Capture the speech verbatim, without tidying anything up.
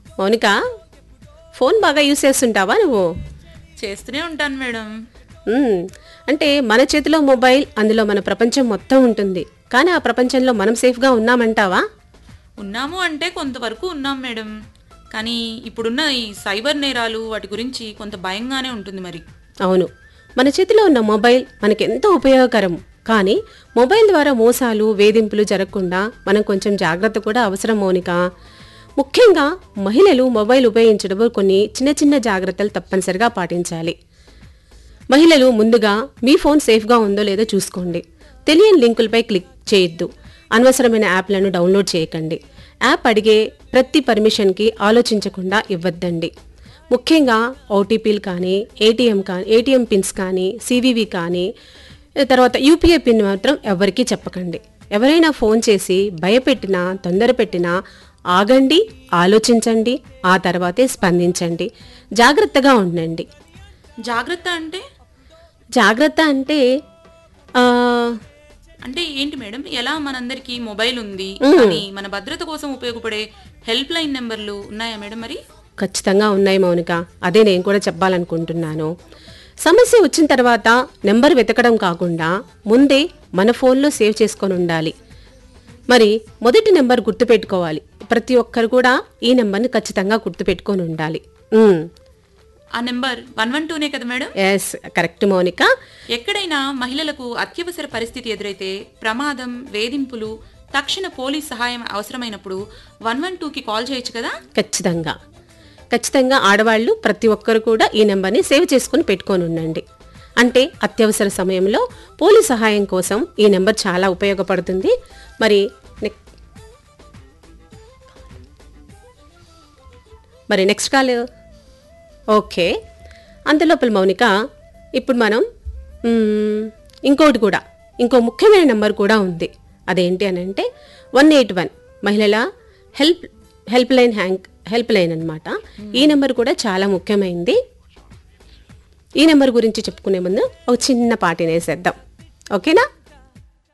Mounika, phone బాగా use చేస్తుంటావా నువ్వు? చేస్తూనే ఉంటాను మేడం. మ్మ్. అంటే మన చేతిలో మొబైల్, అందులో మన ప్రపంచం మొత్తం ఉంటుంది. కానీ ఆ ప్రపంచంలో మనం సేఫ్గా ఉన్నామంటావా? ఉన్నాము అంటే కొంతవరకు ఉన్నాం మేడం. కానీ ఇప్పుడున్న ఈ సైబర్ నేరాలు వాటి గురించి కొంత భయంగానే ఉంటుంది మరి. అవును, మన చేతిలో ఉన్న మొబైల్ మనకెంతో ఉపయోగకరం. కానీ మొబైల్ ద్వారా మోసాలు, వేధింపులు జరగకుండా మనం కొంచెం జాగ్రత్త కూడా అవసరం మౌనిక. ముఖ్యంగా మహిళలు మొబైల్ ఉపయోగించడంలో కొన్ని చిన్న చిన్న జాగ్రత్తలు తప్పనిసరిగా పాటించాలి. మహిళలు ముందుగా మీ ఫోన్ సేఫ్గా ఉందో లేదో చూసుకోండి. తెలియని లింకులపై క్లిక్ చేయొద్దు. అనవసరమైన యాప్లను డౌన్లోడ్ చేయకండి. యాప్ అడిగే ప్రతి పర్మిషన్కి ఆలోచించకుండా ఇవ్వద్దండి. ముఖ్యంగా ఓటీపీలు కానీ, ఏటీఎం కానీ ఏటీఎం పిన్స్ కానీ, సివివి కానీ, తర్వాత యూపీఐ పిన్ మాత్రం ఎవరికీ చెప్పకండి. ఎవరైనా ఫోన్ చేసి భయపెట్టినా, తొందర పెట్టినా ఆగండి, ఆలోచించండి, ఆ తర్వాతే స్పందించండి. జాగ్రత్తగా ఉండండి. జాగ్రత్త అంటే జాగ్రత్త అంటే ఆ, అంటే ఏంటి మేడం? ఎలా మనందరికీ మొబైల్ ఉంది కానీ మన భద్రత కోసం ఉపయోగపడే హెల్ప్ లైన్ నెంబర్లు ఉన్నాయా మేడం మరి? ఖచ్చితంగా ఉన్నాయి మౌనిక. అదే నేను కూడా చెప్పాలనుకుంటున్నాను. సమస్య వచ్చిన తర్వాత నెంబర్ వెతకడం కాకుండా ముందే మన ఫోన్లో సేవ్ చేసుకొని ఉండాలి. మరి మొదటి నెంబర్ గుర్తుపెట్టుకోవాలి. ప్రతి ఒక్కరు కూడా ఈ నెంబర్ని ఖచ్చితంగా గుర్తుపెట్టుకొని ఉండాలి. ఆ నెంబర్ వన్ వన్ టూనే కదా మేడం? Yes, correct Mounika. ఎక్కడైనా మహిళలకు అత్యవసర పరిస్థితి ఎదురైతే, ప్రమాదం, వేధింపులు, తక్షణ పోలీస్ సహాయం అవసరమైనప్పుడు వన్ వన్ టూకి కాల్ చేయొచ్చు కదా? ఖచ్చితంగా ఖచ్చితంగా ఆడవాళ్ళు ప్రతి ఒక్కరు కూడా ఈ నెంబర్ని సేవ్ చేసుకుని పెట్టుకొని ఉండండి. అంటే అత్యవసర సమయంలో పోలీస్ సహాయం కోసం ఈ నెంబర్ చాలా ఉపయోగపడుతుంది. మరి నెక్ మరి నెక్స్ట్ కాల్. ఓకే, అంతలోపల మౌనిక, ఇప్పుడు మనం మ్మ్, ఇంకోటి కూడా ఇంకో ముఖ్యమైన నెంబర్ కూడా ఉంది. అదేంటి అని అంటే వన్ ఎయిట్ వన్ మహిళల help help line Hank help line అనమాట. ఈ నెంబర్ కూడా చాలా ముఖ్యమైనది. ఈ నెంబర్ గురించి చెప్పుకునే ముందు ఒక చిన్న పాట వేసేద్దాం, ఓకేనా?